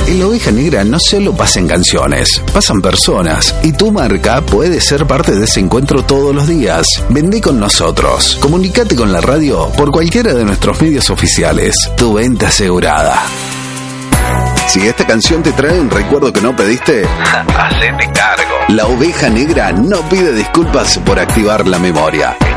En la Oveja Negra no solo pasan canciones, pasan personas y tu marca puede ser parte de ese encuentro todos los días. Vendé con nosotros. Comunicate con la radio por cualquiera de nuestros medios oficiales. Tu venta asegurada. Si esta canción te trae un recuerdo que no pediste, hacete cargo. La Oveja Negra no pide disculpas por activar la memoria.